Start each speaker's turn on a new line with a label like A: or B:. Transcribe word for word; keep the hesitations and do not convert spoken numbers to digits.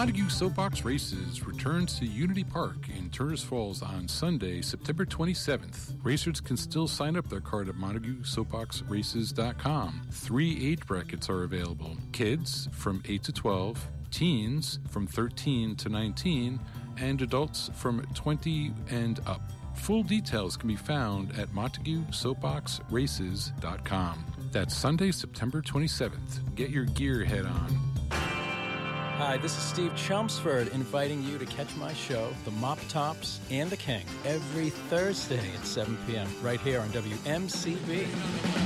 A: Montague Soapbox Races returns to Unity Park in Turners Falls on Sunday, September twenty-seventh. Racers can still sign up their card at Montague Soapbox Races dot com. Three age brackets are available. Kids from eight to twelve, teens from thirteen to nineteen, and adults from twenty and up. Full details can be found at Montague Soapbox Races dot com. That's Sunday, September twenty-seventh. Get your gear head on.
B: Hi, this is Steve Chelmsford inviting you to catch my show, The Mop Tops and the King, every Thursday at seven p.m. right here on W M C B.